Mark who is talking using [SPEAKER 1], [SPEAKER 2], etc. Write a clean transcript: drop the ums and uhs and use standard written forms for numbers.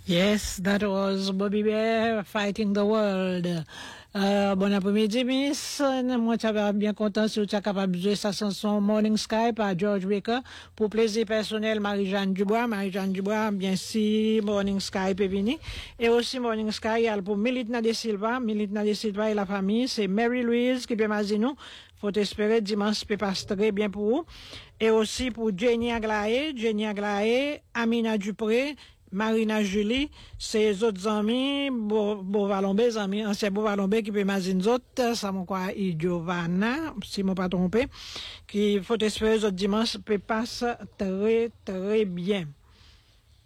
[SPEAKER 1] Yes, that was Bobby Bear fighting the world. Bon après-midi, Miss. Moi, tu vas bien content si tu es capable de jouer sa chanson Morning Sky par George Baker. Pour plaisir personnel, Marie-Jeanne Dubois. Marie-Jeanne Dubois, bien si Morning Sky peut venir. Et aussi Morning Sky, pour Militna de Silva. Militna de Silva et la famille, c'est Mary-Louise qui peut m'azier nous. Faut espérer dimanche peut passer très bien pour vous. Et aussi pour Jenny Aglaé, Amina Dupré, Marina Julie, ses autres amis, Beauvalombe, amis, ancien Beauvalombe qui peut m'azine autres, ça m'a quoi, Giovanna, si m'ont pas trompé, qui faut espérer autres dimanche peut passer très, très bien.